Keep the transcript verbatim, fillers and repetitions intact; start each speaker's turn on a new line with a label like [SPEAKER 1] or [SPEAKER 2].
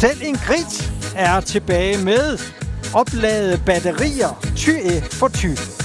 [SPEAKER 1] Selv Ingrid er tilbage med oplade batterier, ty for ty.